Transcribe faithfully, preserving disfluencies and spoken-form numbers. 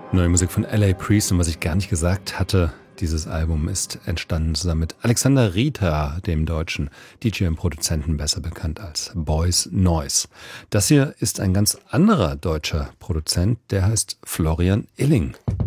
Neue Musik von L A. Priest, und was ich gar nicht gesagt hatte, dieses Album ist entstanden zusammen mit Alexander Rita, dem deutschen D J und Produzenten, besser bekannt als Boys Noise. Das hier ist ein ganz anderer deutscher Produzent, der heißt Florian Illing.